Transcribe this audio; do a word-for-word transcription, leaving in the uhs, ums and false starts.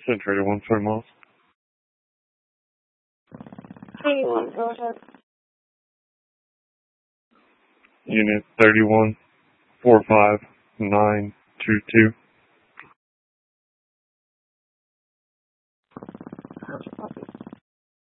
Century one twenty miles. twenty-one, go ahead. Unit thirty-one four five nine two two.